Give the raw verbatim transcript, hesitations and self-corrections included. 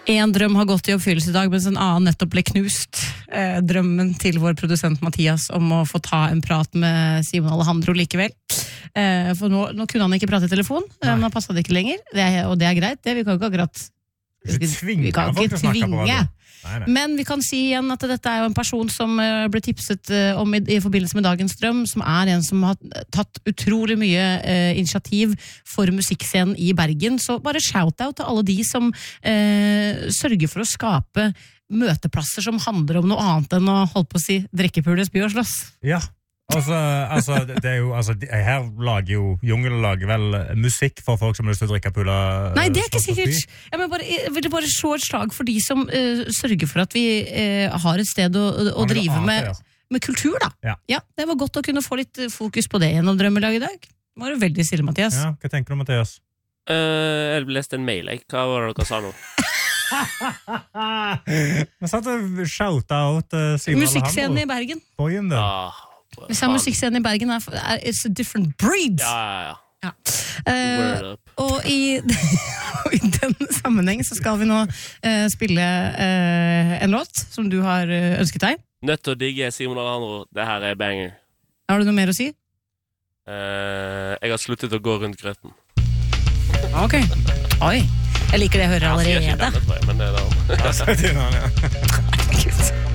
En drøm har gått i oppfyllelse i dag, mens en annen nettopp ble knust. Eh, drømmen til vår produsent Mathias om å få ta en prat med Simon Alejandro likevel. Eh, for nå, nå kunne han ikke prate i telefon, eh, men han passet det ikke lenger, det er, og det er greit, det. Vi kan ikke akkurat Vi kan ikke tvinge. Nei, nei. Men vi kan si igjen at dette er jo en person som ble tipset om i, i forbindelse med Dagens Drøm, som er en som har tatt utrolig mye eh, initiativ for musikkscenen i Bergen. Så bare shout-out til alle de som eh, sørger for å skape møteplasser som handler om noe annet enn å holde på å si drekkepule, spy og slåss. Ja. Altså, altså, det er jo, altså, her lager jo Jungel lager vel musikk for folk som har lyst til å drikke pula. Nei, det er ikke sikkert. Jeg, bare, jeg ville bare slå et slag for de som uh, sørger for at vi uh, har et sted å, å drive med, med kultur, da. Ja. Ja, det var godt å kunne få litt fokus på det gjennom Drømmelag i dag. Det var jo veldig stille, Mathias. Ja, hva tenker du, Mathias? Uh, jeg leste en mail, jeg. Hva var det dere sa nå? Jeg satt og shouta-out uh, Simon Alejandro. Musikkscenen i Bergen. Boyen, da. Ah. Hvis jeg musikkscenen i Bergen er, er it's a different breed. Ja, ja, ja. Ja. Uh, og i, og i den sammenheng så skal vi nå uh, spille uh, en låt som du har uh, ønsket deg. Nødt til å digge Simon Alejandro. Det her er banger. Har du noe mer å si? Uh, jeg har sluttet å gå rundt grøten. Ok. Oi, jeg liker det jeg hører allerede. Jeg sier ikke denne, tror jeg, men det er da. Ja, så er det, ja.